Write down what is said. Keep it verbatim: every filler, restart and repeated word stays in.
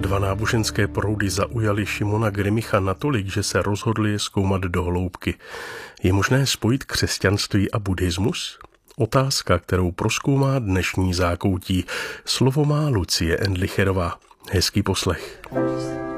Dva náboženské proudy zaujaly Šimona Grimmicha natolik, že se rozhodli je zkoumat do hloubky. Je možné spojit křesťanství a buddhismus? Otázka, kterou prozkoumá dnešní zákoutí. Slovo má Lucie Endlicherová. Hezký poslech.